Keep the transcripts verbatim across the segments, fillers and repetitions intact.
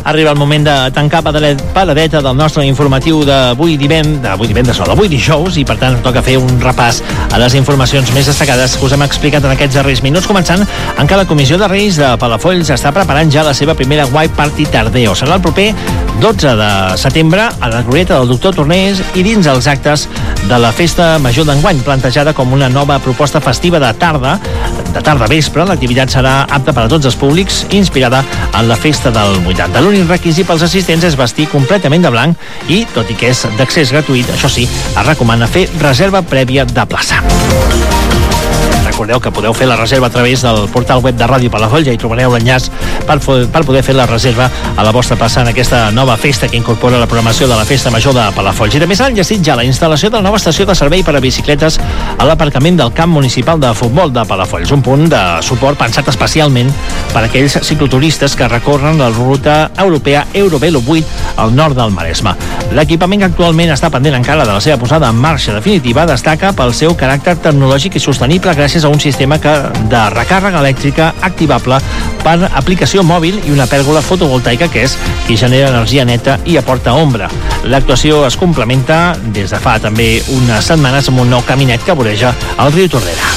Arriba el moment de tancar paradeta del nostre informatiu d'avui divendres, d'avui divendres no, d'avui dijous, i per tant toca fer un repàs a les informacions més destacades que us hem explicat en aquests darrers minuts, començant en què la Comissió de Reis de Palafolls està preparant ja la seva primera White Party Tardeo. Serà el proper dotze de setembre a la Glorieta del Doctor Tornés i dins els actes de la Festa Major d'enguany, plantejada com una nova proposta festiva de tarda, de tarda vespre. L'activitat serà apta per a tots els públics, inspirada en la Festa del vuitanta. L'únic requisit pels assistents és vestir completament de blanc i, tot i que és d'accés gratuït, això sí, es recomana fer reserva prèvia de plaça. Recordeu que podeu fer la reserva a través del portal web de Ràdio Palafolls, ja hi trobareu l'enllaç per, per poder fer la reserva a la vostra plaça en aquesta nova festa que incorpora la programació de la Festa Major de Palafolls. I també s'ha enllestit ja la instal·lació de la nova estació de servei per a bicicletes a l'aparcament del camp municipal de futbol de Palafolls, un punt de suport pensat especialment per a aquells cicloturistes que recorren la ruta europea Eurovelo vuit al nord del Maresme. L'equipament que actualment està pendent encara de la seva posada en marxa definitiva destaca pel seu caràcter tecnològic i sostenible gràcies a un sistema que, de recàrrega elèctrica activable per aplicació mòbil i una pèrgola fotovoltaica que és qui genera energia neta i aporta ombra. L'actuació es complementa des de fa també unes setmanes amb un nou caminet que voreja el riu Tordera.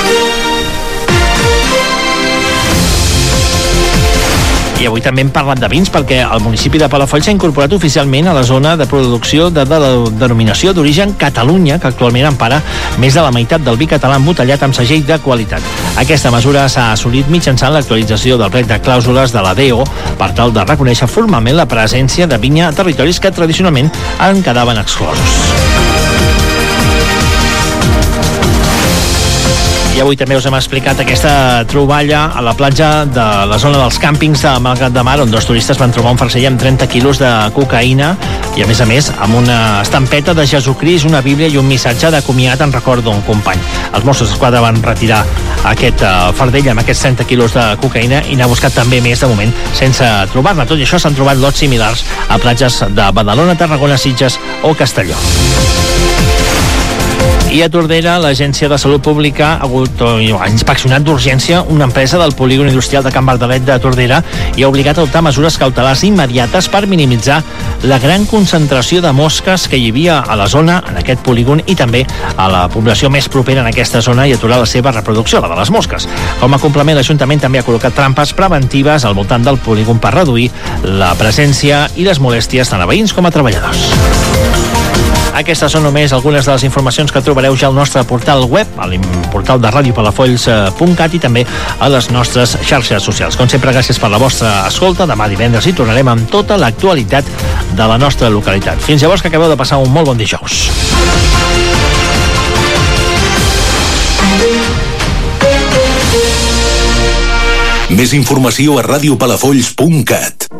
I avui també hem parlat de vins perquè el municipi de Palafolls s'ha incorporat oficialment a la zona de producció de, de la denominació d'origen Catalunya, que actualment empara més de la meitat del vi català embotellat amb segell de qualitat. Aquesta mesura s'ha assolit mitjançant l'actualització del plec de clàusules de la D O per tal de reconèixer formalment la presència de vinya a territoris que tradicionalment en quedaven exclosos. I avui també us hem explicat aquesta troballa a la platja de la zona dels càmpings de Malgrat de Mar, on dos turistes van trobar un farcell amb trenta quilos de cocaïna i, a més a més, amb una estampeta de Jesucrist, una Bíblia i un missatge de comiat en record d'un company. Els Mossos d'Esquadra van retirar aquest uh, fardell amb aquests trenta quilos de cocaïna i n'ha buscat també més, de moment, sense trobar-ne. Tot i això, s'han trobat lots similars a platges de Badalona, Tarragona, Sitges o Castelló. I a Tordera, l'Agència de Salut Pública ha, hagut, ha inspeccionat d'urgència una empresa del polígon industrial de Can Bardalet de Tordera i ha obligat a adoptar mesures cautelars immediates per minimitzar la gran concentració de mosques que hi havia a la zona, en aquest polígon, i també a la població més propera en aquesta zona i aturar la seva reproducció, la de les mosques. Com a complement, l'Ajuntament també ha col·locat trampes preventives al voltant del polígon per reduir la presència i les molèsties tant a veïns com a treballadors. Aquestes són només algunes de les informacions que trobareu ja al nostre portal web, al portal de ràdio palafolls punt cat i també a les nostres xarxes socials. Com sempre, gràcies per la vostra escolta. Demà divendres hi tornarem amb tota l'actualitat de la nostra localitat. Fins llavors, que acabeu de passar un molt bon dijous. Més informació a ràdio palafolls punt cat.